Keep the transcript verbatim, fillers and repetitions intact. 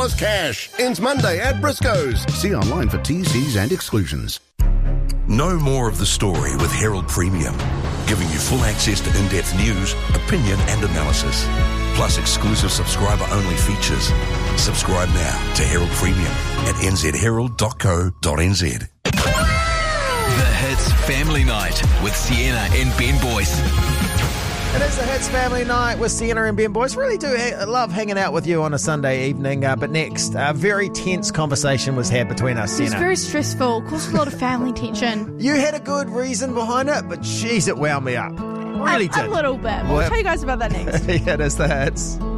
dollars cash. Ends Monday at Briscoe's. See online for T Cs and exclusions. Know more of the story with Herald Premium, giving you full access to in-depth news, opinion and analysis, plus exclusive subscriber-only features. Subscribe now to Herald Premium at n z herald dot co dot n z. The Hits Family Night with Sienna and Ben Boyce. It is the Hits Family Night with Sienna and Ben Boyce. Really do ha- love hanging out with you on a Sunday evening. Uh, but next, a very tense conversation was had between us, It was Sienna. very stressful, caused a lot of family tension. You had a good reason behind it, but jeez, it wound me up. Really a, did. a little bit. We'll Well- tell you guys about that next. Yeah, it is the Hits.